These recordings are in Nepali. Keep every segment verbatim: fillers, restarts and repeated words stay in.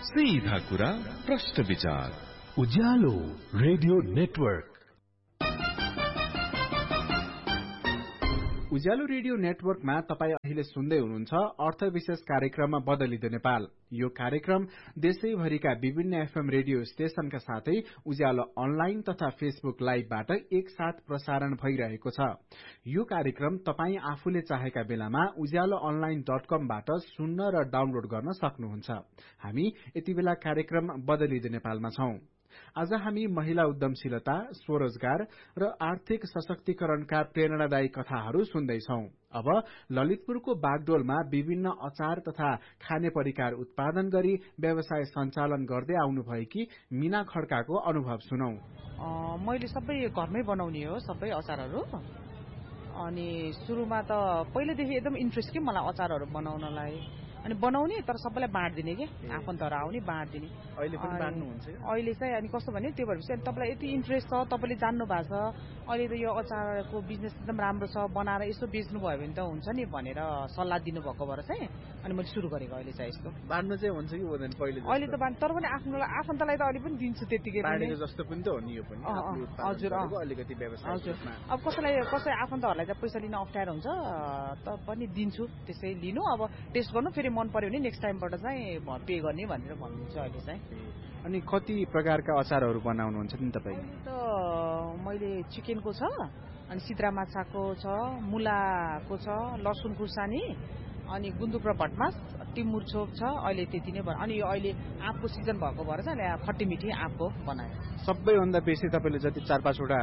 सीधा कुरा प्रश्न विचार उज्यालो रेडियो नेटवर्क। उज्यालो रेडियो नेटवर्कमा तपाई अहिले सुन्दै हुनुहुन्छ अर्थ विशेष कार्यक्रममा बदलिदो नेपाल। यो कार्यक्रम देशैभरिका विभिन्न एफएम रेडियो स्टेशनका साथै उज्यालो अनलाइन तथा फेसबुक लाइभबाट एकसाथ प्रसारण भइरहेको छ। यो कार्यक्रम तपाई आफूले चाहेका बेलामा उज्यालो अनलाइन डट कमबाट सुन्न र डाउनलोड गर्न सक्नुहुन्छ। हामी यति बेला कार्यक्रम बदलिदो नेपालमा छौं। आज हामी महिला उद्यमशीलता, स्वरोजगार र आर्थिक सशक्तिकरणका प्रेरणादायी कथाहरू सुन्दैछौं। अब ललितपुरको बागडोलमा विभिन्न अचार तथा खाने परिकार उत्पादन गरी व्यवसाय सञ्चालन गर्दै आउनुभएकी मीना खड्काको अनुभव सुनौ। मैले सबै घरमै बनाउने हो, सबै अचारहरू। अनि सुरुमा त पहिलेदेखि एकदम इन्ट्रेस्ट के मलाई अचारहरू बनाउनलाई, अनि बनाउने तर सबैलाई बाँड्दिने के, आफन्तहरू आउने बाँड्दिने। अहिले पनि बाँड्नुहुन्छ? अहिले चाहिँ अनि कस्तो भने त्यो भएपछि अनि तपाईँलाई यति इन्ट्रेस्ट छ, तपाईँले जान्नु भएको छ, अहिले त यो अचारको बिजनेस एकदम राम्रो छ, बनाएर यसो बेच्नु भयो भने त हुन्छ नि भनेर सल्लाह दिनुभएको भएर चाहिँ अनि मैले सुरु गरेको अहिले चाहिँ यस्तो। बाँड्नु चाहिँ हुन्छ कि हुँदैन पहिले? अहिले त बाँड, तर पनि आफ्नो आफन्तलाई त अहिले पनि दिन्छु त्यतिकै बाँडेको जस्तो पनि त हो नि यो पनि। हजुर, अलिकति व्यवसाय। हजुर, अब कसैलाई कसै आफन्तहरूलाई त पैसा लिन अप्ठ्यारो हुन्छ त पनि दिन्छु, त्यसै लिनु, अब टेस्ट गर्नु, फेरि मन पर्यो भने नेक्स्ट टाइमबाट चाहिँ पे गर्ने भनेर भन्नुहुन्छ अहिले चाहिँ। अनि कति प्रकारका अचारहरू बनाउनुहुन्छ नि तपाईँ? त मैले चिकनको छ, अनि सिद्रा माछाको छ, मुलाको छ, लसुन खुर्सानी, अनि गुन्द्रुक र भटमास, टिमुर छोप छ, अहिले त्यति नै भयो। अनि यो अहिले आँपको सिजन भएको भएर चाहिँ अहिले खट्टी मिठी आँपको बनायो। सबैभन्दा बेसी तपाईँले जति चार पाँचवटा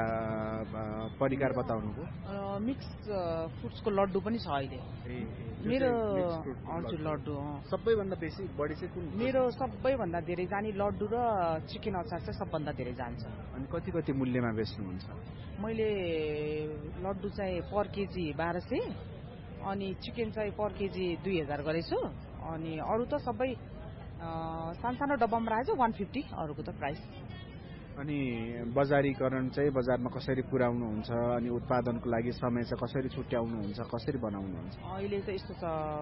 परिकार बताउनुभयो? मिक्स फ्रुट्सको लड्डु पनि छ अहिले मेरो। हजुर, लड्डु सबैभन्दा बेसी बढी चाहिँ कुन? मेरो सबैभन्दा धेरै जाने लड्डु र चिकन अचार चाहिँ सबभन्दा धेरै जान्छ। अनि कति कति मूल्यमा बेच्नुहुन्छ? मैले लड्डु चाहिँ पर केजी बाह्र सय, अनि चिकन चाहिँ पर केजी दुई हजार गरेछु, अनि अरू त सबै सानो डब्बामा राखेको वान फिफ्टी अरूको त प्राइस। अनि बजारीकरण चाहिँ बजारमा कसरी पुर्याउनुहुन्छ, अनि उत्पादनको लागि समय चाहिँ कसरी छुट्याउनुहुन्छ, कसरी बनाउनुहुन्छ? अहिले त यस्तो छ,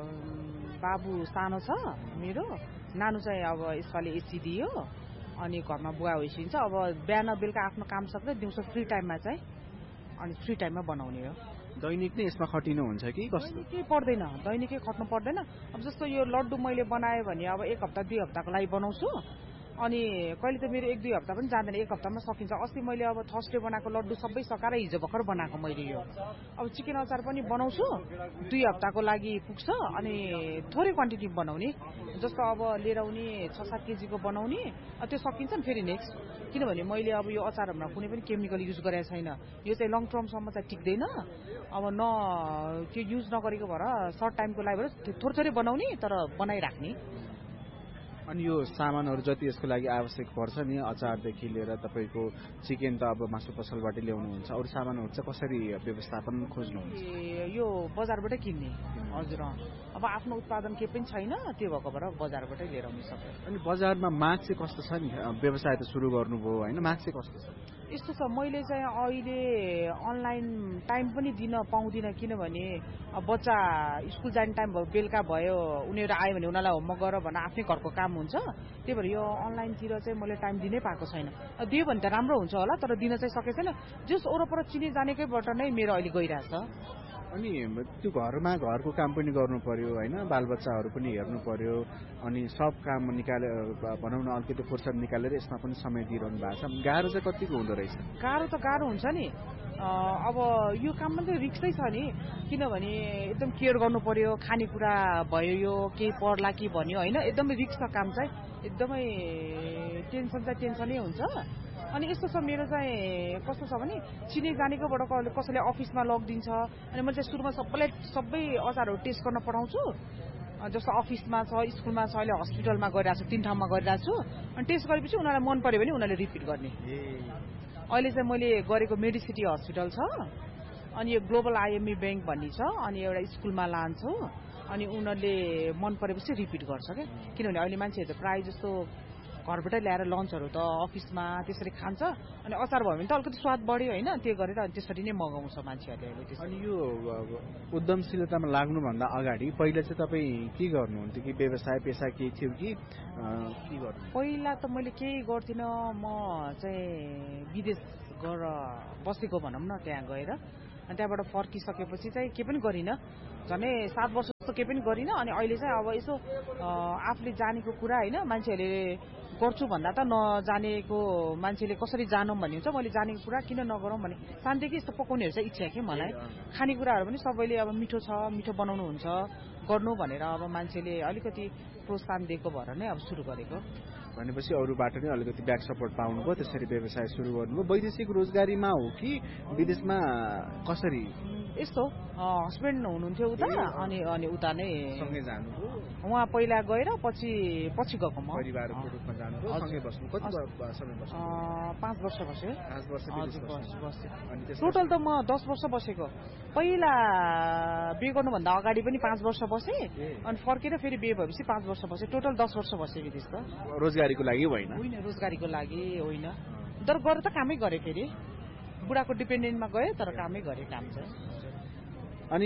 बाबु सानो छ मेरो, नानु चाहिँ अब यसपालि एसी दियो, अनि घरमा बुवा होइसिन्छ। अब बिहान बेलुका आफ्नो काम सक्दै दिउँसो फ्री टाइममा चाहिँ अनि फ्री टाइममा बनाउने हो। दैनिक नै यसमा खटिनुहुन्छ कि कस्तो? दैनिकै पर्दैन, दैनिकै खट्नु पर्दैन। अब जस्तो यो लड्डु मैले बनाएँ भने अब एक हप्ता दुई हप्ताको लागि बनाउँछु, अनि कहिले त मेरो एक दुई हप्ता पनि जाँदैन, एक हप्तामा सकिन्छ। अस्ति मैले अब थर्सडे बनाएको लड्डु सबै सकाएर हिजो भर्खर बनाएको मैले यो। अब चिकन अचार पनि बनाउँछु, दुई हप्ताको लागि पुग्छ, अनि थोरै क्वान्टिटी बनाउने, जस्तो अब लिएर आउने छ सात केजीको बनाउने, त्यो सकिन्छ नि फेरि नेक्स्ट। किनभने मैले अब यो अचारहरूमा कुनै पनि केमिकल युज गरेको छैन, यो चाहिँ लङ टर्मसम्म चाहिँ टिक्दैन। अब न त्यो युज नगरेको भएर सर्ट टाइमको लागि भएर थोरै थोरै बनाउने, तर बनाइराख्ने। अनि यो सामानहरू जति यसको लागि आवश्यक पर्छ नि, अचारदेखि लिएर तपाईँको चिकन त अब मासु पसलबाट ल्याउनुहुन्छ, अरू सामानहरू चाहिँ कसरी व्यवस्थापन खोज्नुहुन्छ? यो बजारबाटै किन्ने। हजुर, अब आफ्नो उत्पादन केही पनि छैन, त्यो भएको भएर बजारबाटै लिएर आउने सबै। अनि बजारमा माग चाहिँ कस्तो छ नि? व्यवसाय त सुरु गर्नुभयो होइन, माग चाहिँ कस्तो छ? यस्तो छ, मैले चाहिँ अहिले अनलाइन टाइम पनि दिन पाउँदिनँ, किनभने बच्चा स्कुल जाने टाइम भयो, बेलुका भयो, उनीहरू आयो भने उनीहरूलाई होमवर्क गर भनेर आफ्नै घरको काम हुन्छ, त्यही भएर यो अनलाइनतिर चाहिँ मैले टाइम दिनै पाएको छैन। दियो भने त राम्रो हुन्छ होला, तर दिन चाहिँ सकेको छैन। जस वरपर चिने जानेकैबाट नै मेरो अहिले गइरहेछ। अनि त्यो घरमा घरको काम पनि गर्नु पर्यो होइन, बालबच्चाहरू पनि हेर्नु पर्यो, अनि सब काम निकालेर भनौँ न अलिकति फुर्सद निकालेर यसमा पनि समय दिइरहनु भएको छ। गाह्रो चाहिँ कतिको हुँदो रहेछ? गाह्रो त गाह्रो हुन्छ नि। अब यो काममा चाहिँ रिक्सै छ नि, किनभने एकदम केयर गर्नु पर्यो, खानेकुरा भयो, यो केही पर्ला कि भन्यो होइन, एकदमै रिक्स छ काम चाहिँ, एकदमै टेन्सन चाहिँ टेन्सनै हुन्छ। अनि यस्तो छ, मेरो चाहिँ कस्तो छ भने चिने जानेकोबाट कसैले अफिसमा लगिदिन्छ, अनि मैले चाहिँ सुरुमा सबैलाई सबै अचारहरू टेस्ट गर्न पठाउँछु, जस्तो अफिसमा छ, स्कुलमा छ, अहिले हस्पिटलमा गरिरहेको छु, तिन ठाउँमा गरिरहेको छु। अनि टेस्ट गरेपछि उनीहरूलाई मन पर्यो भने उनीहरूले रिपिट गर्ने। अहिले चाहिँ मैले गरेको मेडिसिटी हस्पिटल छ, अनि यो ग्लोबल आइएमई ब्याङ्क भन्ने छ, अनि एउटा स्कुलमा लान्छु, अनि उनीहरूले मन परेपछि रिपिट गर्छ क्या। किनभने अहिले मान्छेहरू त प्रायः जस्तो घरबाटै ल्याएर लन्चहरू त अफिसमा त्यसरी खान्छ अनि अचार भयो भने त अलिकति स्वाद बढ्यो होइन त्यो गरेर अनि त्यसरी नै मगाउँछ मान्छेहरूले अहिले त्यसरी। अनि यो उद्यमशीलतामा लाग्नुभन्दा अगाडि पहिला चाहिँ तपाईँ के गर्नुहुन्थ्यो कि व्यवसाय पेसा केही थियो कि के गर्नु? पहिला त मैले केही गर्थिनँ म चाहिँ विदेश गएर बसेको भनौँ न त्यहाँ गएर अनि त्यहाँबाट फर्किसकेपछि चाहिँ केही पनि गरिनँ झनै सात वर्ष जस्तो केही पनि गरिनँ अनि अहिले चाहिँ अब यसो आफूले जानेको कुरा होइन मान्छेहरूले गर्छु भन्दा त नजानेको मान्छेले कसरी जानौँ भन्ने हुन्छ मैले जानेको कुरा किन नगरौँ भने सानदेखि यस्तो पकाउनेहरू चाहिँ इच्छा के मलाई खानेकुराहरू पनि सबैले अब मिठो छ मिठो बनाउनु हुन्छ गर्नु भनेर अब मान्छेले अलिकति प्रोत्साहन दिएको भएर नै अब सुरु गरेको। भनेपछि अरूबाट नै अलिकति ब्याक सपोर्ट पाउनुभयो त्यसरी व्यवसाय सुरु गर्नुभयो। वैदेशिक रोजगारीमा हो कि विदेशमा कसरी? यस्तो हस्बेन्ड हुनुहुन्थ्यो उता अनि अनि उता नै सँगै जानुभयो उहाँ पहिला गएर पछि पछि गएको म परिवारको रूपमा जानुभयो सँगै बस्नु कति समय बस्नु? पाँच वर्ष बस्यो पाँच वर्ष बस्यो अनि टोटल त म दस वर्ष बसेको पहिला बिहे गर्नुभन्दा अगाडि पनि पाँच वर्ष बसेँ अनि फर्केर फेरि बिहे भएपछि पाँच वर्ष बसेँ टोटल दस वर्ष बसेँ विदेश त। रोजगारीको लागि होइन? होइन रोजगारीको लागि होइन तर गएर त कामै गरेँ फेरि बुढाको डिपेन्डेन्टमा गएँ तर कामै गरेँ काम चाहिँ। अनि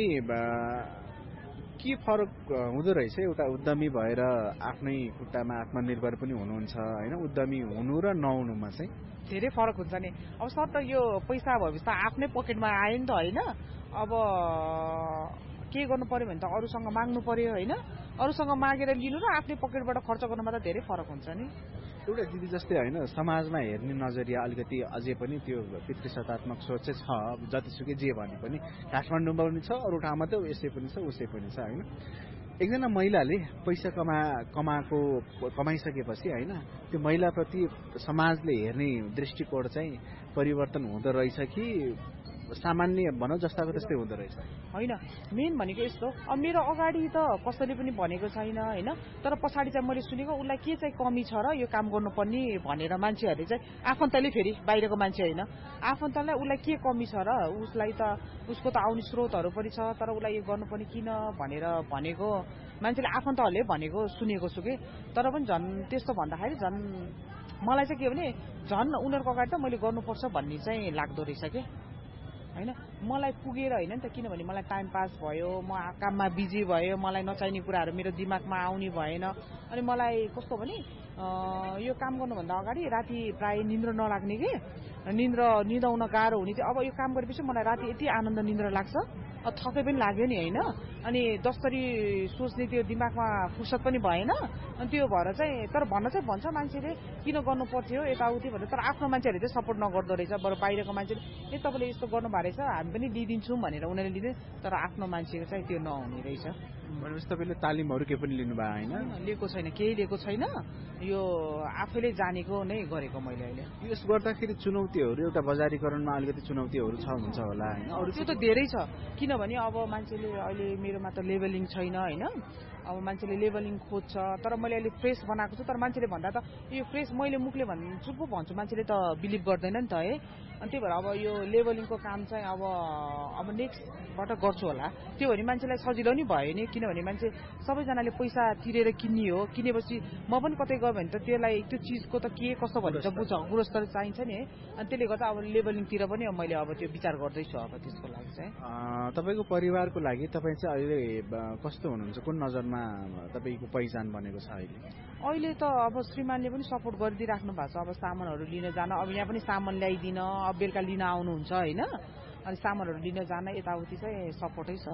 के फरक हुँदो रहेछ एउटा उद्यमी भएर आफ्नै खुट्टामा आत्मनिर्भर पनि हुनुहुन्छ होइन उद्यमी हुनु र नहुनुमा चाहिँ? धेरै फरक हुन्छ नि अब सर त यो पैसा भएपछि त आफ्नै पकेटमा आयो नि त होइन अब के गर्नु पर्यो भने त अरूसँग माग्नु पर्यो होइन अरूसँग मागेर लिनु र आफ्नै पकेटबाट खर्च गर्नुमा त धेरै फरक हुन्छ नि। एउटा दिदी जस्तै होइन समाजमा हेर्ने नजरिया अलिकति अझै पनि त्यो पितृसत्तात्मक सोच चाहिँ छ जतिसुकै जे भने पनि काठमाडौँमा पनि छ अरू ठाउँमा त यसै पनि छ उसै पनि छ होइन। एकजना महिलाले पैसा कमा कमाएको कमाइसकेपछि होइन त्यो महिलाप्रति समाजले हेर्ने दृष्टिकोण चाहिँ परिवर्तन हुँदो रहेछ कि सामान्य भनौँ जस्ताको त्यस्तै हुँदो रहेछ? होइन मेन भनेको यस्तो अब मेरो अगाडि त कसैले पनि भनेको छैन होइन तर पछाडि चाहिँ मैले सुनेको उसलाई के चाहिँ कमी छ र यो काम गर्नुपर्ने भनेर मान्छेहरूले चाहिँ आफन्तले फेरि बाहिरको मान्छे होइन आफन्तलाई उसलाई के कमी छ र उसलाई त उसको त आउने स्रोतहरू पनि छ तर उसलाई यो गर्नुपर्ने किन भनेर भनेको मान्छेले आफन्तहरूले भनेको सुनेको छु कि तर पनि झन् त्यस्तो भन्दाखेरि झन् मलाई चाहिँ के भने झन् उनीहरूको अगाडि त मैले गर्नुपर्छ भन्ने चाहिँ लाग्दो रहेछ कि होइन मलाई पुगेर होइन नि त किनभने मलाई टाइम पास भयो म काममा बिजी भयो मलाई नचाहिने कुराहरू मेरो दिमागमा आउने भएन अनि मलाई कस्तो भने यो काम गर्नुभन्दा अगाडि राति प्रायः निन्द्र नलाग्ने कि निन्द्र निदाउन गाह्रो हुने चाहिँ अब यो काम गरेपछि मलाई राति यति आनन्द निन्द्र लाग्छ थकै पनि लाग्यो नि होइन अनि जसरी सोच्ने त्यो दिमागमा फुर्सद पनि भएन अनि त्यो भएर चाहिँ तर भन्न चाहिँ भन्छ मान्छेले किन गर्नु पर्थ्यो यताउति भनेर तर आफ्नो मान्छेहरूले चाहिँ सपोर्ट नगर्दो रहेछ बरु बाहिरको मान्छेले ए तपाईँले यस्तो गर्नुभएको रहेछ हामी पनि लिइदिन्छौँ भनेर उनीहरूले लिँदै तर आफ्नो मान्छेको चाहिँ त्यो नहुने रहेछ। भनेपछि तपाईँले तालिमहरू केही पनि लिनुभयो होइन? लिएको छैन केही लिएको छैन यो आफैले जानेको नै गरेको मैले अहिले। यस गर्दाखेरि चुनौतीहरू एउटा बजारीकरणमा अलिकति चुनौतीहरू छ हुन्छ होला होइन? अरू त्यो त धेरै छ किनभने अब मान्छेले अहिले मेरोमा त लेभलिङ छैन होइन अब मान्छेले लेभलिङ खोज्छ तर मैले अहिले फ्रेस बनाएको छु तर मान्छेले भन्दा त यो फ्रेस मैले मुखले भन्छु पो भन्छु मान्छेले त बिलिभ गर्दैन नि त है अनि त्यही भएर अब यो लेभलिङको काम चाहिँ अब अब नेक्स्टबाट गर्छु होला त्यो भने मान्छेलाई सजिलो नि भयो नि किनभने मान्छे सबैजनाले पैसा तिरेर किन्ने हो किनेपछि म पनि कतै गयो भने त त्यसलाई त्यो चिजको त के कस्तो भन्ने त बुझ गुणस्तर चाहिन्छ नि अनि त्यसले गर्दा अब लेभलिङतिर पनि मैले अब त्यो विचार गर्दैछु अब त्यसको लागि चाहिँ। तपाईँको परिवारको लागि तपाईँ चाहिँ अहिले कस्तो हुनुहुन्छ कुन नजरमा तपाईँको पहिचान बनेको छ अहिले? अहिले त अब श्रीमानले पनि सपोर्ट गरिदिइराख्नु भएको छ अब सामानहरू लिन जान अब यहाँ पनि सामान ल्याइदिन अब बेलुका लिन आउनुहुन्छ होइन अनि सामानहरू लिन जान यताउति चाहिँ सपोर्टै छ।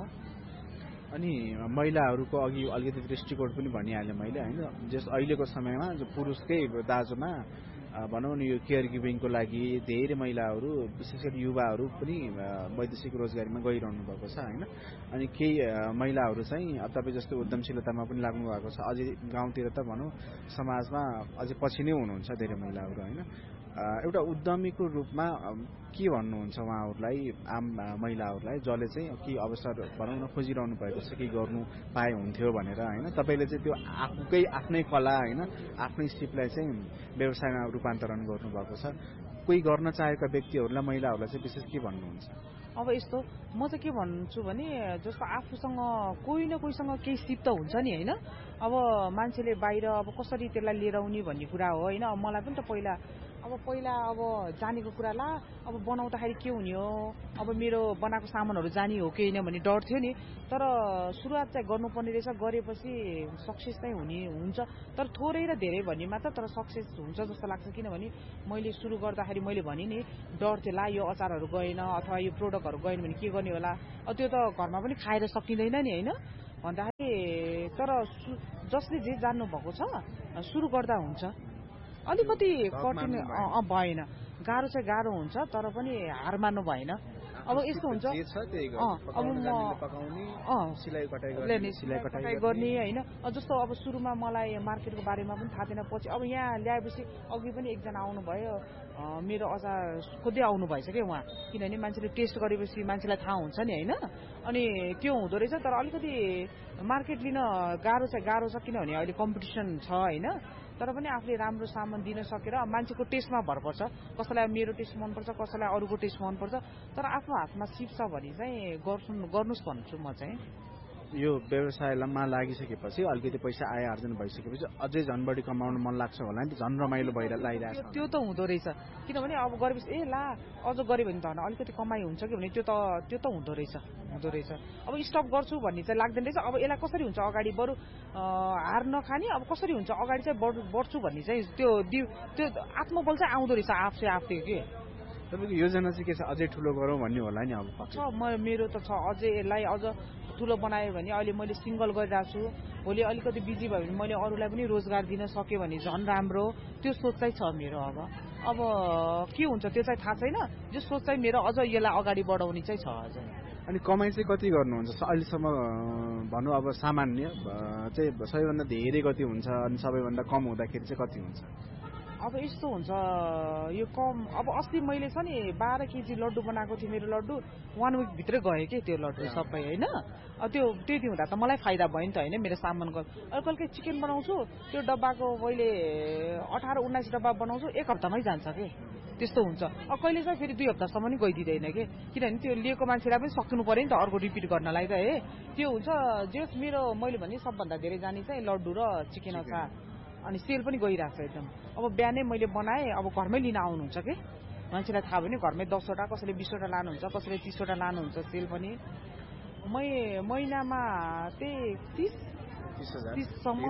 अनि महिलाहरूको अघि अलिकति दृष्टिकोण पनि भनिहालेँ मैले होइन जस अहिलेको समयमा जो पुरुषकै दाजुमा भनौँ न यो केयर गिभिङको लागि धेरै महिलाहरू विशेष गरी युवाहरू पनि वैदेशिक रोजगारीमा गइरहनु भएको छ होइन अनि केही महिलाहरू चाहिँ अब तपाईँ जस्तो उद्यमशीलतामा पनि लाग्नु भएको छ अझै गाउँतिर त भनौँ समाजमा अझै पछि नै हुनुहुन्छ धेरै महिलाहरू होइन एउटा उद्यमीको रूपमा के भन्नुहुन्छ उहाँहरूलाई आम महिलाहरूलाई जसले चाहिँ के अवसर भनौँ न खोजिरहनु भएको छ के गर्नु पाए हुन्थ्यो भनेर होइन तपाईँले चाहिँ त्यो आफूकै आफ्नै कला होइन आफ्नै सिपलाई चाहिँ व्यवसायमा रूपान्तरण गर्नुभएको छ कोही गर्न चाहेका व्यक्तिहरूलाई महिलाहरूलाई चाहिँ विशेष के भन्नुहुन्छ? अब यस्तो म चाहिँ के भन्छु भने जस्तो आफूसँग कोही न कोहीसँग केही सिप त हुन्छ नि होइन अब मान्छेले बाहिर अब कसरी त्यसलाई लिएर आउने भन्ने कुरा हो होइन मलाई पनि त पहिला अब पहिला अब जानेको कुरा ला अब बनाउँदाखेरि के हुने हो अब मेरो बनाएको सामानहरू जाने हो कि होइन भन्ने डर थियो नि तर सुरुवात चाहिँ गर्नुपर्ने रहेछ गरेपछि सक्सेस चाहिँ हुने हुन्छ तर थोरै र धेरै भन्ने मात्र तर सक्सेस हुन्छ जस्तो लाग्छ किनभने मैले सुरु गर्दाखेरि मैले भने नि डर थियो ला यो अचारहरू गएन अथवा यो प्रोडक्टहरू गएन भने के गर्ने होला त्यो त घरमा पनि खाएर सकिँदैन नि होइन भन्दाखेरि तर जसले जे जान्नु भएको छ सुरु गर्दा हुन्छ अलिकति कठिन भएन गाह्रो चाहिँ गाह्रो हुन्छ तर पनि हार मान्नु भएन अब यस्तो हुन्छ अब म सिलाइ कटाइ गर्ने होइन जस्तो अब सुरुमा मलाई मार्केटको बारेमा पनि थाहा थिएन पछि अब यहाँ ल्याएपछि अघि पनि एकजना आउनुभयो मेरो अचार खोज्दै आउनु भएछ क्या उहाँ किनभने मान्छेले टेस्ट गरेपछि मान्छेलाई थाहा हुन्छ नि होइन अनि त्यो हुँदो रहेछ तर अलिकति मार्केट लिन गाह्रो चाहिँ गाह्रो छ किनभने अहिले कम्पिटिसन छ होइन तर पनि आफूले राम्रो सामान दिन सकेर मान्छेको टेस्टमा भर पर्छ कसैलाई मेरो टेस्ट मनपर्छ कसैलाई अरूको टेस्ट मनपर्छ तर आफ्नो हातमा सिप छ भने चाहिँ गर्छु गर्नुहोस् भन्छु म चाहिँ यो व्यवसायमा लागिसकेपछि अलिकति पैसा आय आर्जन भइसकेपछि अझै झन् बढी कमाउन मन लाग्छ होला नि त झन् रमाइलो भएर लागिरहेको छ त्यो त हुँदो रहेछ किनभने अब गरेपछि ए ला अझ गऱ्यो भने त अलिकति कमाइ हुन्छ कि भने त्यो त त्यो त हुँदो रहेछ हुँदो रहेछ अब स्टप गर्छु भन्ने चाहिँ लाग्दैन रहेछ अब यसलाई कसरी हुन्छ अगाडि बरु हार नखाने अब कसरी हुन्छ अगाडि चाहिँ बढ्छु भन्ने चाहिँ त्यो त्यो आत्मबल चाहिँ आउँदो रहेछ आफै आफै के तपाईँको योजना चाहिँ के छ अझै ठुलो गरौँ भन्ने होला नि अब छ म मेरो त छ अझै यसलाई अझ ठुलो बनायो भने अहिले मैले सिङ्गल गरिरहेको छु भोलि अलिकति बिजी भयो भने मैले अरूलाई पनि रोजगार दिन सकेँ भने झन् राम्रो त्यो सोच चाहिँ छ मेरो अब अब के हुन्छ त्यो चाहिँ थाहा छैन जो सोच चाहिँ मेरो अझ यसलाई अगाडि बढाउने चाहिँ छ अझ अनि कमाइ चाहिँ कति गर्नुहुन्छ अहिलेसम्म भनौँ अब सामान्य चाहिँ सबैभन्दा धेरै कति हुन्छ अनि सबैभन्दा कम हुँदाखेरि चाहिँ कति हुन्छ अब यस्तो हुन्छ यो कम अब अस्ति मैले छ नि बाह्र केजी लड्डु बनाएको थिएँ मेरो लड्डु वान विकभित्रै गयो कि त्यो लड्डु सबै होइन त्यो त्यति हुँदा त मलाई फाइदा भयो नि त होइन मेरो सामानको अहिले कहिले चिकन बनाउँछु त्यो डब्बाको मैले अठार उन्नाइस डब्बा बनाउँछु एक हप्तामै जान्छ कि त्यस्तो हुन्छ अब कहिले चाहिँ फेरि दुई हप्तासम्म नि गइदिँदैन कि किनभने त्यो लिएको मान्छेलाई पनि सक्नु पऱ्यो नि त अर्को रिपिट गर्नलाई त है त्यो हुन्छ जस मेरो मैले भने सबभन्दा धेरै जाने चाहिँ लड्डु र चिकन अचार अनि सेल पनि गइरहेको छ एकदम अब बिहानै मैले बनाएँ अब घरमै लिन आउनुहुन्छ कि मान्छेलाई थाहा भयो नि घरमै दसवटा कसैले बिसवटा लानुहुन्छ कसैले तिसवटा लानुहुन्छ सेल पनि मै महिनामा त्यही तिस तिससम्म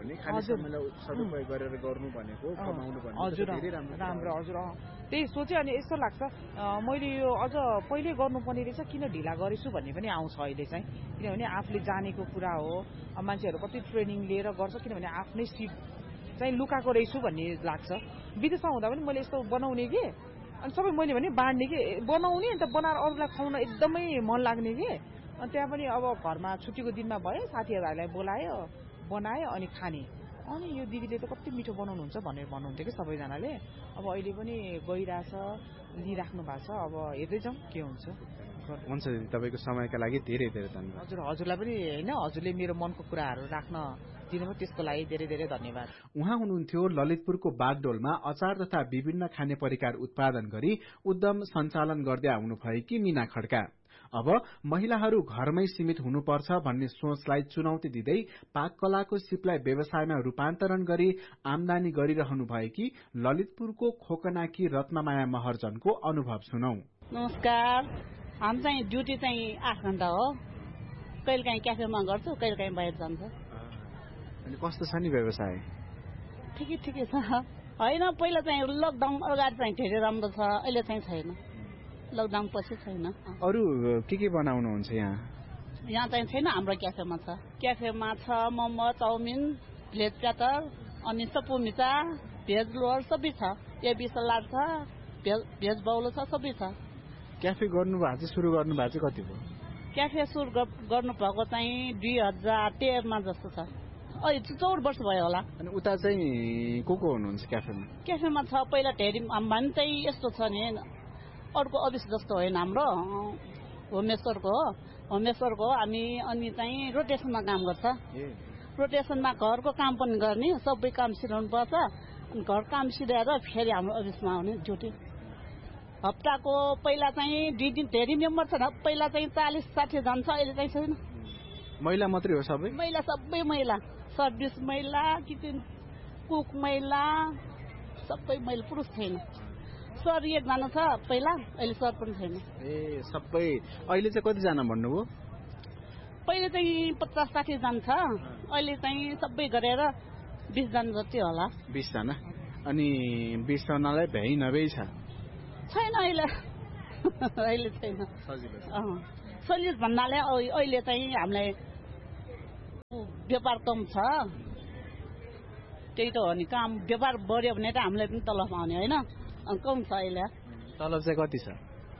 हजुर राम्रो हजुर त्यही सोचेँ अनि यस्तो लाग्छ मैले यो अझ पहिले गर्नुपर्ने रहेछ किन ढिला गरेछु भन्ने पनि आउँछ अहिले चाहिँ किनभने आफूले जानेको कुरा हो मान्छेहरू कति ट्रेनिङ लिएर गर्छ किनभने आफ्नै सिप चाहिँ लुकाएको रहेछु भन्ने लाग्छ विदेशमा हुँदा पनि मैले यस्तो बनाउने कि अनि सबै मैले भने बाँड्ने कि बनाउने अन्त बनाएर अरूलाई खुवाउन एकदमै मन लाग्ने कि अनि त्यहाँ पनि अब घरमा छुट्टीको दिनमा भयो साथीहरूलाई बोलायो बनायो अनि खाने अनि यो दिदीले त कति मिठो बनाउनुहुन्छ भनेर भन्नुहुन्थ्यो कि सबैजनाले अब अहिले पनि गइरहेछ लिइराख्नु भएको छ अब हेर्दै जाउँ के हुन्छ हुन्छ दिदी तपाईँको समयका लागि धेरै धेरै धन्यवाद हजुर हजुरलाई पनि होइन हजुरले मेरो मनको कुराहरू राख्न दिनुभयो त्यसको लागि धेरै धेरै धन्यवाद उहाँ हुनुहुन्थ्यो ललितपुरको बागडोलमा अचार तथा विभिन्न खाने परिकार उत्पादन गरी उद्यम सञ्चालन गर्दै आउनुभएकी मीना खड्का अब महिलाहरू घरमै सीमित हुनुपर्छ भन्ने सोचलाई चुनौती दिँदै पाककलाको सिपलाई व्यवसायमा रूपान्तरण गरी आमदानी गरिरहनु भएकी ललितपुरको खोकनाकी रत्नमाया महर्जनको अनुभव सुनौ नमस्कार हामी चाहिँ ड्युटी चाहिँ आठ घण्टा हो कहिले काहीँ क्याफेमा गर्छु कहिले काहीँ बाहिर जान्छ अनि कस्तो छ नि व्यवसाय ठिकै ठिकै छ होइन पहिला चाहिँ लकडाउन अगाडि चाहिँ धेरै राम्रो छ अहिले चाहिँ छैन लकडाउन पछि छैन अरू के के बनाउनुहुन्छ यहाँ यहाँ चाहिँ छैन हाम्रो क्याफेमा छ क्याफेमा छ मोमो चाउमिन भेज प्याटर अनि सपु मिचा भेज रोल सबै छ एबी सलाद छ भेज बाउलो छ सबै छ क्याफे गर्नु भएको चाहिँ सुरु गर्नु भएको चाहिँ कति भयो क्याफे सुरु गर्नु भएको चाहिँ दुई हजार तेह्रमा जस्तो छ अहिले चौध वर्ष भयो होला अनि उता चाहिँ को को हुनुहुन्छ क्याफेमा क्याफेमा छ पहिला धेरै भन् चाहिँ यस्तो छ नि अर्को अफिस जस्तो होइन हाम्रो होमेश्वरको हो होमेश्वरको हो हामी अनि चाहिँ रोटेसनमा काम गर्छ रोटेसनमा घरको काम पनि गर्ने सबै काम सिकाउनु पर्छ अनि घर काम सिकाएर फेरि हाम्रो अफिसमा आउने ड्युटी हप्ताको पहिला चाहिँ दुई दिन धेरै मेम्बर छ पहिला चाहिँ चालिस साठी जान्छ अहिले चाहिँ छैन महिला मात्रै हो सबै महिला सबै महिला सर्भिस महिला किचन कुक महिला सबै महिला पुरुष छैन सर एकजना छ पहिला अहिले सर पनि छैन ए सबै अहिले चाहिँ कतिजना भन्नुभयो पहिले चाहिँ पचास साठी जना छ अहिले चाहिँ सबै गरेर बीस जना जति होला बीस जना अनि बीस जनालाई भ्याइ नभ्याइ छ छैन अहिले अहिले छैन सजिलो सजिलो भन्नाले अहिले चाहिँ हामीलाई व्यापार कम छ त्यही त हो नि काम व्यापार बढ्यो भने त हामीलाई पनि तलब आउने होइन कम छ अहिले तलब चाहिँ कति छ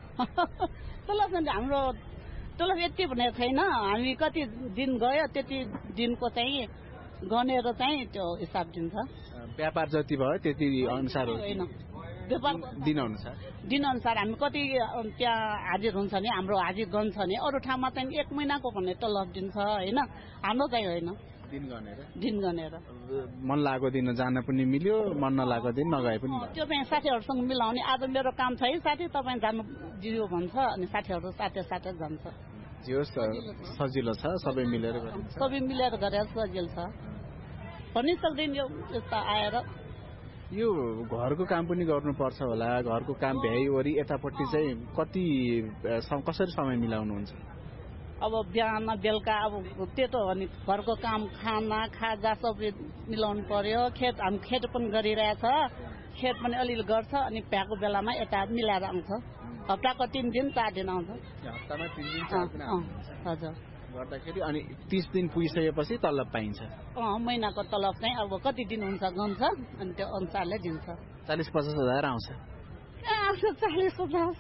तलब चाहिँ हाम्रो तलब यति भनेर छैन हामी कति दिन गयो त्यति दिनको चाहिँ गनेर चाहिँ त्यो हिसाब दिन्छ व्यापार जति भयो त्यति अनुसार होइन व्यापार दिन अनुसार दिन अनुसार हामी कति त्यहाँ हाजिर हुन्छ नि हाम्रो हाजिर गन्छ नि अरू ठाउँमा चाहिँ एक महिनाको भन्ने तलब दिन्छ होइन हाम्रो चाहिँ होइन दिन गनेर दिन गनेर मन लागेको दिन जान पनि मिल्यो मन नलागेको दिन नगए पनि त्यो चाहिँ साथीहरूसँग मिलाउने आज मेरो काम छ है साथी तपाईँ जानु दियो भन्छ अनि साथीहरू साथी साथी जान्छ जे होस् सजिलो छ सबै मिलेर सबै मिलेर गरेर सजिलो छ भन्नै सक्दैन यो यस्ता आएर यो घरको काम पनि गर्नुपर्छ होला घरको काम भ्याइवरी यतापट्टि चाहिँ कति कसरी समय मिलाउनुहुन्छ अब बिहान बेलुका अब त्यो त हो नि घरको काम खाना खाजा सबै मिलाउनु पर्यो खेत हामी खेत पनि गरिरहेछ खेत पनि अलिअलि गर्छ अनि भ्याएको बेलामा यता मिलाएर आउँछ हप्ताको तिन दिन चार दिन आउँछ हप्तामा तिन दिन चार दिन हजुर गर्दाखेरि अनि तीस दिन पुगिसकेपछि तलब पाइन्छ अँ महिनाको तलब चाहिँ अब कति दिन हुन्छ गन्छ अनि त्यो अनुसारले दिन्छ चालिस पचास हजार आउँछ आउँछ चालिस पचास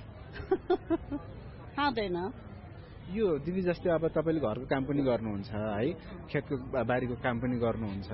आउँदैन यो दिदी जस्तै अब तपाईँले घरको काम पनि गर्नुहुन्छ है खेतको बारीको काम पनि गर्नुहुन्छ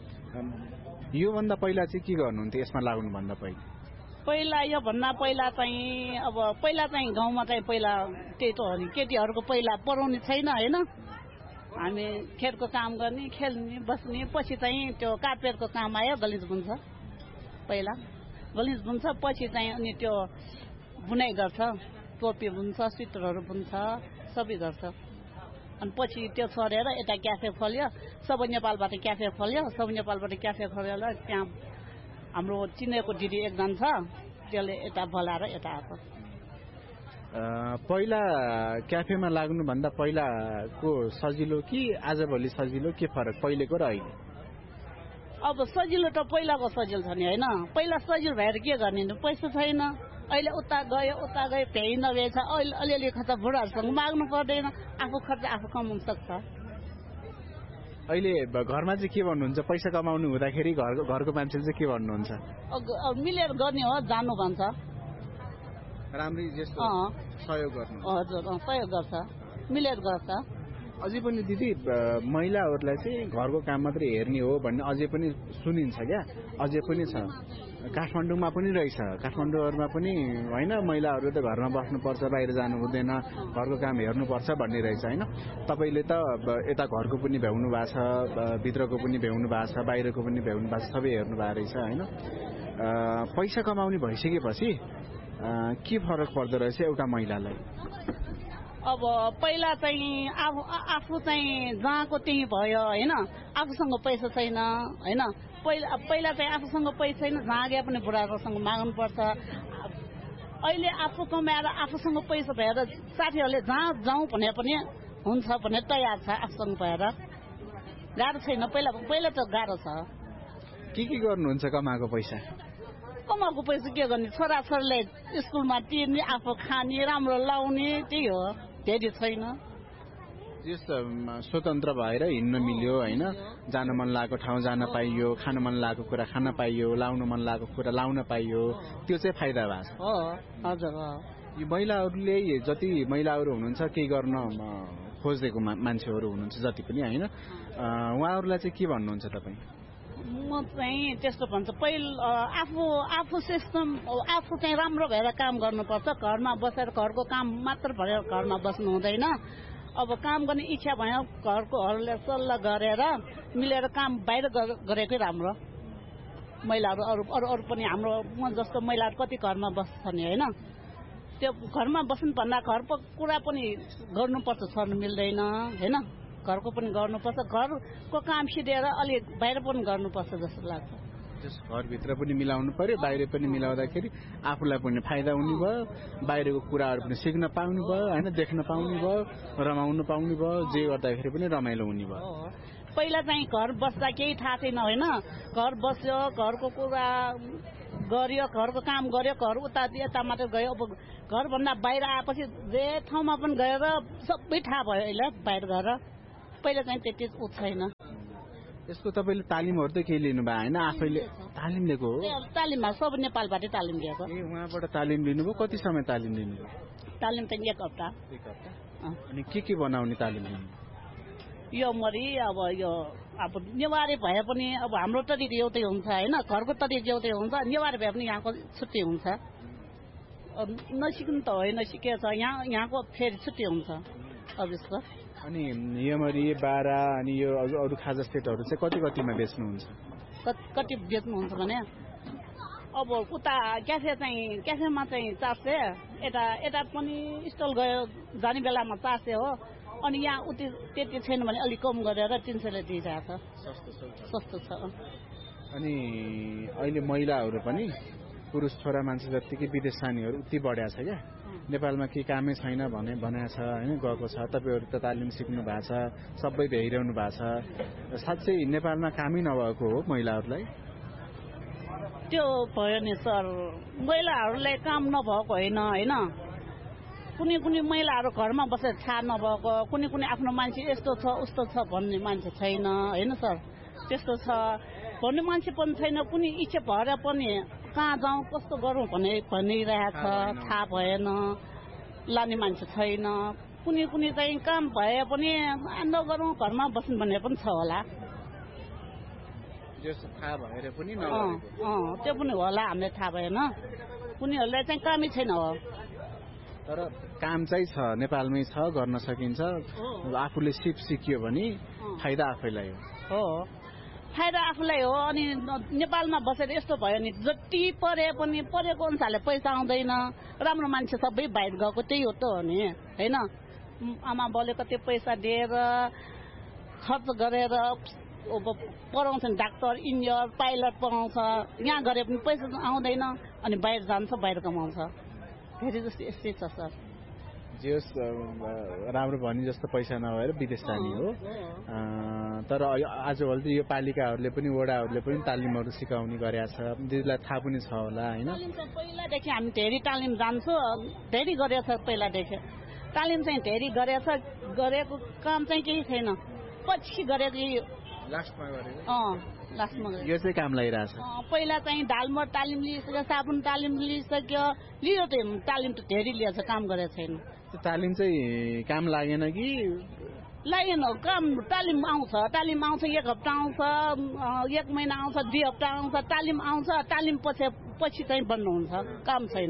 योभन्दा पहिला चाहिँ के गर्नुहुन्थ्यो यसमा लाग्नुभन्दा पहिला पहिला यो भन्दा पहिला चाहिँ अब पहिला चाहिँ गाउँमा चाहिँ पहिला त्यही त हो नि केटीहरूको पहिला पढाउने छैन होइन हामी खेतको काम गर्ने खेल्ने बस्ने पछि चाहिँ त्यो कार्पेटको काम आयो गलिज बुन्छ पहिला गलिज बुन्छ पछि चाहिँ अनि त्यो बुनाइ गर्छ टोपी बुन्छ स्वेटरहरू बुन्छ सबै गर्छ अनि पछि त्यो छोडेर यता क्याफे खोल्यो सबै नेपालबाट क्याफे खोल्यो सबै नेपालबाट क्याफे खोलेर त्यहाँ हाम्रो चिनेको दिदी एकजना छ त्यसले यता बोलाएर यता आएको पहिला क्याफेमा लाग्नुभन्दा पहिलाको सजिलो कि आजभोलि सजिलो के फरक पहिलेको र अहिले अब सजिलो त पहिलाको सजिलो छ नि होइन पहिला सजिलो भएर के गर्ने पैसा छैन अहिले उता गयो उता गयो भ्याइ नभ्याइ छ अहिले अलिअलि खर्च बुढाहरूसँग माग्नु पर्दैन आफू खर्च आफू कमाउनु सक्छ अहिले घरमा चाहिँ के भन्नुहुन्छ पैसा कमाउनु हुँदाखेरि घरको घरको मान्छेले चाहिँ के भन्नुहुन्छ मिलेर गर्ने हो जानु भन्छ राम्रै जस्तो सहयोग गर्नु हजुर सहयोग गर्छ मिलेर गर्छ अझै पनि दिदी महिलाहरूलाई चाहिँ घरको काम मात्रै हेर्ने हो भन्ने अझै पनि सुनिन्छ क्या अझै पनि छ काठमाडौँमा पनि रहेछ काठमाडौँहरूमा पनि होइन महिलाहरू त घरमा बस्नुपर्छ बाहिर जानु हुँदैन घरको काम हेर्नुपर्छ भन्ने रहेछ होइन तपाईँले त यता घरको पनि भ्याउनु भएको छ भित्रको पनि भ्याउनु भएको छ बाहिरको पनि भ्याउनु भएको छ सबै हेर्नु भएको रहेछ होइन पैसा कमाउने भइसकेपछि के फरक पर्दो रहेछ एउटा महिलालाई अब पहिला चाहिँ आफू आफू चाहिँ जहाँको त्यही भयो होइन आफूसँग पैसा छैन होइन पहिला पहिला चाहिँ आफूसँग पैसा छैन जहाँ गए पनि बुढाहरूसँग माग्नु पर्छ अहिले आफू कमाएर आफूसँग पैसा भएर साथीहरूले जहाँ जाउँ भने पनि हुन्छ भने तयार छ आफूसँग भएर गाह्रो छैन पहिला पहिला त गाह्रो छ के के गर्नुहुन्छ कमाएको पैसा कमाएको पैसा के गर्ने छोराछोरीले स्कुलमा तिर्ने आफू खाने राम्रो लाउने त्यही हो धेरै छैन यस स्वतन्त्र भएर हिँड्न मिल्यो होइन जान मन लागेको ठाउँ जान पाइयो खान मन लागेको कुरा खान पाइयो लाउन मन लागेको कुरा लाउन पाइयो त्यो चाहिँ फाइदा भएको छ हो हजुर यो महिलाहरूले जति महिलाहरू हुनुहुन्छ केही गर्न खोजेको मान्छेहरू हुनुहुन्छ जति पनि होइन उहाँहरूलाई चाहिँ के भन्नुहुन्छ तपाईँ म चाहिँ त्यस्तो भन्छ पहिला आफू आफू सिस्टम आफू चाहिँ राम्रो भएर काम गर्नुपर्छ घरमा बसेर घरको काम मात्र भएर घरमा बस्नु हुँदैन अब काम गर्ने इच्छा भयो घरकोहरूले सल्लाह गरेर मिलेर काम बाहिर गरेकै राम्रो महिलाहरू अरू अरू अरू पनि हाम्रो म जस्तो महिलाहरू कति घरमा बस्छ नि होइन त्यो घरमा बस्नु भन्दा घरको कुरा पनि गर्नुपर्छ, छोड्नु मिल्दैन होइन। घरको पनि गर्नुपर्छ, घरको काम सिधेर अलिक बाहिर पनि गर्नुपर्छ जस्तो लाग्छ। घरभित्र पनि मिलाउनु पर्यो, बाहिर पनि मिलाउँदाखेरि आफूलाई पनि फाइदा हुने भयो, बाहिरको कुराहरू पनि सिक्न पाउनु भयो होइन, देख्न पाउनु भयो, रमाउनु पाउनु भयो, जे गर्दाखेरि पनि रमाइलो हुने भयो। पहिला चाहिँ घर बस्दा केही थाहा छैन होइन, घर बस्यो, घरको कुरा गर्यो, घरको काम गर्यो, घर उता यता मात्रै गयो। अब घरभन्दा बाहिर आएपछि जे ठाउँमा पनि गएर सबै थाहा भयो अहिले बाहिर गएर। पहिला चाहिँ त्यति उ छैन। यसको तपाईँले तालिमहरू त केही लिनुभयो होइन, आफैले तालिम लिएको हो? तालिममा सब नेपालबाटै तालिम लिएको। ए उहाँबाट तालिम लिनुभयो? कति समय तालिम लिनुभयो? तालिम त एक हप्ता। एक हप्ता। अनि के के बनाउने तालिम लिनु? यो मरी अब यो अब नेवारी भए पनि अब हाम्रो तरिका एउटै हुन्छ होइन, घरको तरिका एउटै हुन्छ। नेवारी भए पनि यहाँको छुट्टै हुन्छ। नसिक्नु त होइन, सिकेछ यहाँ, यहाँको फेरि छुट्टै हुन्छ अब यसको। अनि यमरी बारा अनि यो अरू खाजा सेटहरू चाहिँ कति कतिमा बेच्नुहुन्छ? कति बेच्नुहुन्छ भने अब उता क्याफे चाहिँ क्याफेमा चाहिँ चार सय, यता यता पनि स्टल गयो जाने बेलामा चार सय हो। अनि यहाँ उति त्यति छैन भने अलिक कम गरेर तिन सयले दिइरहेको छ। सस्तो छ। अनि अहिले महिलाहरू पनि पुरुष छोरा मान्छे जत्तिकै विदेश जानेहरू उति बढ्या छ क्या। नेपालमा केही कामै छैन भने भनेको छ होइन, गएको छ। तपाईँहरू त तालिम सिक्नु भएको छ, सबै भ्याइरहनु भएको छ। साँच्चै नेपालमा कामै नभएको हो महिलाहरूलाई? त्यो भयो नि सर, महिलाहरूलाई काम नभएको होइन होइन। कुनै कुनै महिलाहरू घरमा बसेर थाहा नभएको, कुनै कुनै आफ्नो मान्छे यस्तो छ उस्तो छ भन्ने मान्छे छैन होइन सर। त्यस्तो छ भन्ने मान्छे पनि छैन। कुनै इच्छा भएर पनि कहाँ जाउँ कस्तो गरौँ भने भनिरहेको छ, थाहा भएन, लाने मान्छे छैन। कुनै कुनै चाहिँ काम भए पनि नगरौँ घरमा बस्नु भन्ने पनि छ होला। थाहा भएर पनि त्यो पनि होला, हामीलाई थाहा भएन। उनीहरूलाई चाहिँ कामै छैन हो। तर काम चाहिँ छ, नेपालमै छ, गर्न सकिन्छ। आफूले सिप सिकियो भने फाइदा आफैलाई हो। फाइदा आफूलाई हो। अनि नेपालमा बसेर यस्तो भयो नि, जति पढे पनि पढेको अनुसारले पैसा आउँदैन। राम्रो मान्छे सबै बाहिर गएको त्यही हो त हो नि होइन। आमा बाउले कति पैसा दिएर खर्च गरेर अब पढाउँछन्, डाक्टर इन्जिनियर पाइलट पढाउँछ। यहाँ गरे पनि पैसा आउँदैन, अनि बाहिर जान्छ, बाहिर कमाउँछ। फेरि जस्तो यस्तै छ सर। जे होस् राम्रो भने जस्तो पैसा नभएर विदेश जाने हो। तर आजभोलि त यो पालिकाहरूले पनि वडाहरूले पनि तालिमहरू सिकाउने गरेका छ। दिदीलाई थाहा पनि छ होला होइन? पहिलादेखि हामी धेरै तालिम जान्छौँ, धेरै गरेछ पहिलादेखि। तालिम चाहिँ धेरै गरेछ, गरेको काम चाहिँ केही छैन। पछि गरेको लास्टमा गरेको अँ लास्टमा यो चाहिँ काम लागिरहेछ। पहिला चाहिँ दालमोट तालिम लिइसक्यो, साबुन तालिम लिइसक्यो, लियो त तालिम त धेरै लिएछ, काम गरेको छैन। तालिम चाहिँ काम लागेन कि लागेन? काम तालिम आउँछ, तालिम आउँछ, एक हप्ता आउँछ, एक महिना आउँछ, दुई हप्ता आउँछ, तालिम आउँछ। तालिम पछि पछि चाहिँ बन्द हुन्छ, काम छैन।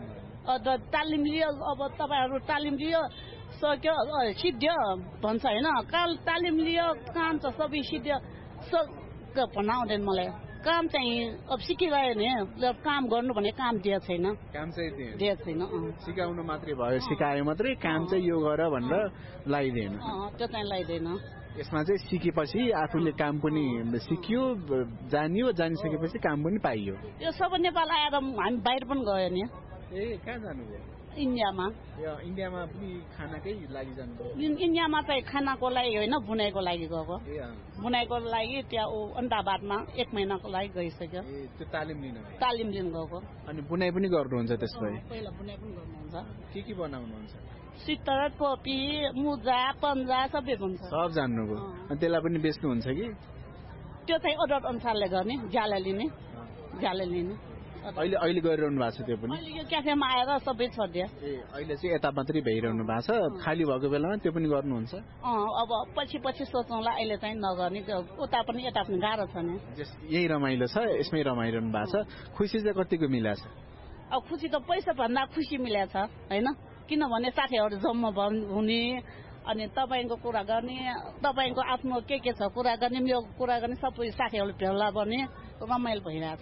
तालिम लियो, अब तपाईँहरू तालिम लियो सक्यो सिद्ध्यो भन्छ होइन। काल तालिम लियो, काम छ सबै सिद्ध्यो भन्न आउँदैन मलाई। काम चाहिँ अब सिकिरह्यो नि, काम गर्नु भने काम दिएको छैन। काम चाहिँ दिएको छैन। सिकाउनु मात्रै भयो, सिकायो मात्रै, काम चाहिँ यो गर भनेर लगाइदिएन। त्यो चाहिँ लगाइदिएन। यसमा चाहिँ सिकेपछि आफूले काम पनि सिकियो, जानियो, जानिसकेपछि काम पनि पाइयो। यो सबै नेपाल आएर हामी बाहिर पनि गयो नि। ए कहाँ जानुभयो? इन्डियामा। इन्डियामा पनि खानाकै लागि जानुभयो? इन्डियामा चाहिँ खानाको लागि होइन, बुनाइको लागि गएको। बुनाइको लागि त्यहाँ अहमदाबादमा एक महिनाको लागि गइसक्यो। त्यो तालिम लिन तालिम लिनु गएको। अनि बुनाइ पनि गर्नुहुन्छ त्यसमा? पहिला बुनाइ पनि गर्नुहुन्छ। के के बनाउनुहुन्छ? सितर, टोपी, मुजा, पन्जा सबै हुन्छ। सब जान्नुभयो। अनि त्यसलाई पनि बेच्नुहुन्छ कि? त्यो चाहिँ अर्डर अनुसारले गर्ने, ज्याला लिने, ज्याला लिने। अहिले अहिले गरिरहनु भएको छ त्यो पनि? अहिले यो क्याफेमा आएर सबै छोडिदियो। ए अहिले चाहिँ यता मात्रै भइरहनु भएको छ, खाली भएको बेलामा त्यो पनि गर्नुहुन्छ? अँ अब पछि पछि सोचौँला, अहिले चाहिँ नगर्ने। त्यो उता पनि यता पनि गाह्रो छ नि। यही रमाइलो छ, यसमै रमाइरहनु भएको छ। खुसी चाहिँ कतिको मिला छ? अब खुसी त पैसा भन्दा खुसी मिलेको छ होइन, किनभने साथीहरू जम्मा हुने, अनि तपाईँको कुरा गर्ने, तपाईँको आफ्नो के के छ कुरा गर्ने, मेरो कुरा गर्ने, सबै साथीहरू भेला गर्ने, रमाइलो भइरहेछ।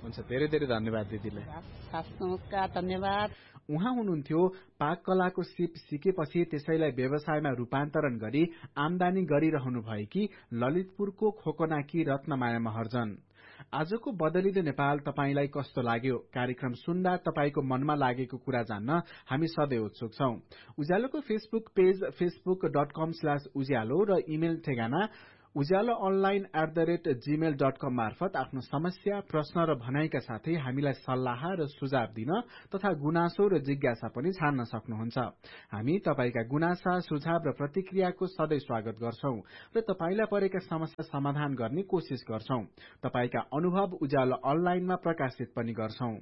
हुन्छ, धेरै धेरै धन्यवाद दिदीलाई। नमस्कार, धन्यवाद। उहाँ हुनुहुन्थ्यो पाक कलाको सिप सिकेपछि त्यसैलाई व्यवसायमा रूपान्तरण गरी आमदानी गरिरहनु भएकी ललितपुरको खोकनाकी रत्नमाया महर्जन। आजको बदलिदो नेपाल तपाईलाई कस्तो लाग्यो? कार्यक्रम सुन्दा तपाईको मनमा लागेको कुरा जान्न हामी सधैँ उत्सुक छौं। उज्यालोको फेसबुक पेज फेसबुक डट कम स्ल्याश उज्यालो र इमेल ठेगाना उज्यालो online at the rate Gmail dot कम मार्फत आफ्नो समस्या, प्रश्न र भनाइका साथै हामीलाई सल्लाह र सुझाव दिन तथा गुनासो र जिज्ञासा पनि छान्न सक्नुहुन्छ। हामी तपाईका गुनासा, सुझाव र प्रतिक्रियाको सधैँ स्वागत गर्छौं र तपाईलाई परेका समस्या समाधान गर्ने कोशिश गर्छौं। तपाईका अनुभव उज्यालो अनलाइनमा प्रकाशित पनि गर्छौं।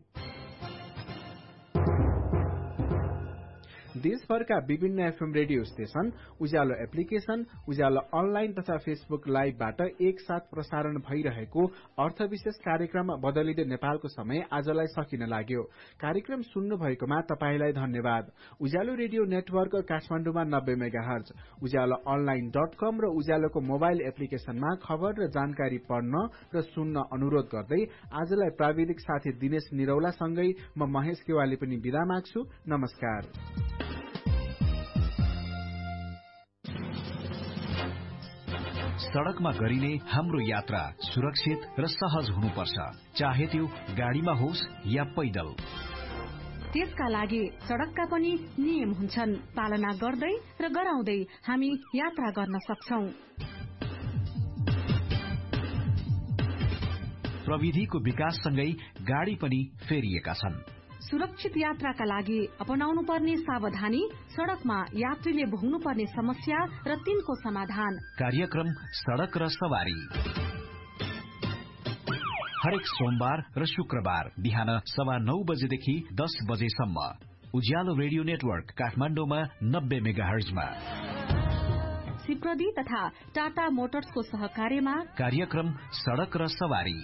देशभरका विभिन्न एफएम रेडियो स्टेशन, उज्यालो एप्लिकेशन, उज्यालो अनलाइन तथा फेसबुक लाइभबाट एकसाथ प्रसारण भइरहेको अर्थविशेष कार्यक्रम बदलिदो नेपालको समय आजलाई सकिन लाग्यो। कार्यक्रम सुन्नु भएकोमा तपाईलाई धन्यवाद। उज्यालो रेडियो नेटवर्क काठमाडौँमा नब्बे मेगाहर्ज, उज्यालो अनलाइन डट कम र उज्यालोको मोबाइल एप्लिकेशनमा खबर र जानकारी पढ्न र सुन्न अनुरोध गर्दै आजलाई प्राविधिक साथी दिनेश निरौलासँगै म महेश केवाली पनि बिदा माग्छु। नमस्कार। सड़कमा गरिने हाम्रो यात्रा सुरक्षित र सहज हुनुपर्छ, चाहे त्यो गाडीमा होस् या पैदल। त्यसका लागि सड़कका पनि नियम हुन्छन्, पालना गर्दै र गराउँदै हामी यात्रा गर्न सक्छौं। प्रविधिको विकाससँगै गाडी पनि फेरिएका छन्। सुरक्षित यात्राका लागि अपनाउनु पर्ने सावधानी, सड़कमा यात्रीले भोग्नु पर्ने समस्या र तिनको समाधान। कार्यक्रम सड़क र सवारी हरेक सोमबार र शुक्रबार बिहान सवा नौ बजेदेखि दस बजेसम्म उज्यालो रेडियो नेटवर्क काठमाडौँमा नब्बे मेगाहर्जमा। सिप्रदी तथा टाटा मोटर्सको सहकार्यमा कार्यक्रम सड़क र सवारी।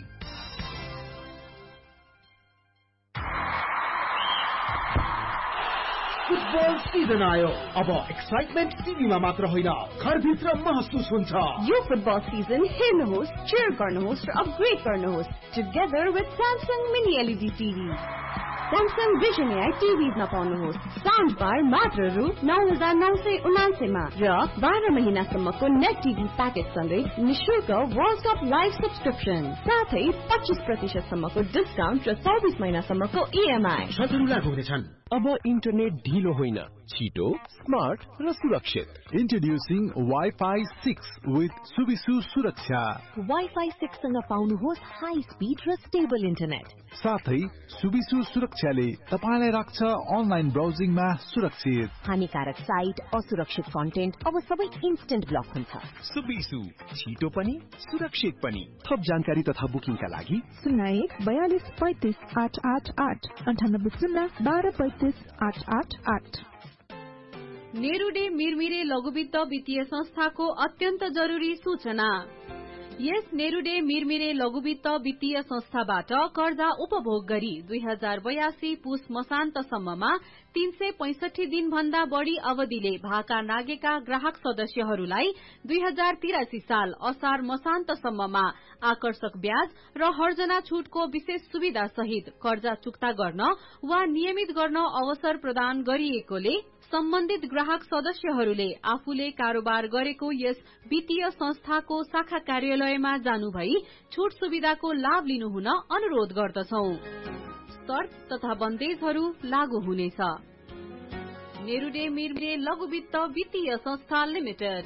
फुटबल सिजन आयो, अब एक्साइटमेन्ट टिभीमा मात्र होइन घरभित्र महसुस हुन्छ। यो फुटबल सिजन हेर्नुहोस्, चेयर गर्नुहोस् र अपग्रेड गर्नुहोस् together with Samsung mini LED TV. Samsung vision AI टिभीमा पाउनुहोस् साउन्ड बार मात्र रु नौ हजार नौ सय उनान्सयमा र बाह्र महिनासम्मको नेट टिभी प्याकेज सँगै निशुल्क वर्ल्ड कप लाइभ सब्सक्रिप्सन, साथै पच्चीस प्रतिशत सम्मको डिस्काउन्ट र चौबिस महिनासम्मको इएमआई। शर्तहरू लागू हुनेछन्। अब इन्टरनेट ढिलो होइन, छिटो, स्मार्ट र सुरक्षित। Introducing wifi six with Subisu सुरक्षा। वाइफाई सिक्स सँग पाउनुहोस् हाई स्पिड र स्टेबल इन्टरनेट। साथै सुबिसु सुरक्षाले तपाईलाई राख्छ अनलाइन ब्राउजिङमा सुरक्षित। हानिकारक साइट, असुरक्षित कन्टेन्ट अब सबै इन्स्टेन्ट ब्लक हुन्छ। सुबिसु, छिटो पनि सुरक्षित पनि। थप जानकारी तथा बुकिङका लागि शून्य एक बयालिस पैंतिस आठ आठ आठ अन्ठानब्बे शून्य बाह्र पैंतिस आठ आठ आठ। नेरुडे मिरमिरे लघुवित्त वित्तीय संस्थाको अत्यन्त जरुरी सूचना। यस नेरुडे मिरमिरे लघुवित्त वित्तीय संस्थाबाट कर्जा उपभोग गरी दुई हजार बयासी पुस मसान्तसम्ममा तीन सय पैंसठी दिन भन्दा बढ़ी अवधिले भाका नागेका ग्राहक सदस्यहरूलाई दुई हजार तिरासी साल असार मसान्तसम्ममा आकर्षक ब्याज र हर्जना छूटको विशेष सुविधा सहित कर्जा चुक्ता गर्न वा नियमित गर्न अवसर प्रदान गरिएकोले सम्बन्धित ग्राहक सदस्यहरूले आफूले कारोबार गरेको यस वित्तीय संस्थाको शाखा कार्यालयमा जानुभई छूट सुविधाको लाभ लिनुहुन अनुरोध गर्दछौं। शर्त तथा बन्देजहरू लागू हुनेछ। नेरुडे मिरमिरे लघुवित्त वित्तीय संस्था लिमिटेड।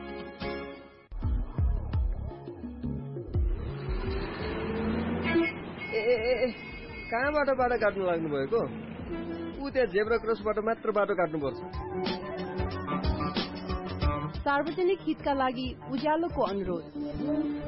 ए कहाँबाट बाटो काट्नु लाग्नु भएको? ऊ त्यहाँ जेब्रा क्रसबाट मात्र बाटो काट्नुपर्छ। सार्वजनिक हितका लागि उज्यालोको अनुरोध।